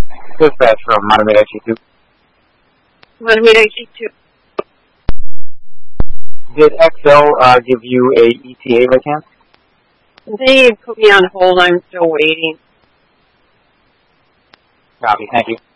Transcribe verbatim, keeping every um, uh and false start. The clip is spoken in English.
Dispatch from Matamita G two. Matamita G two. Did X L uh, give you a E T A by chance? They put me on hold. I'm still waiting. Copy. Thank you.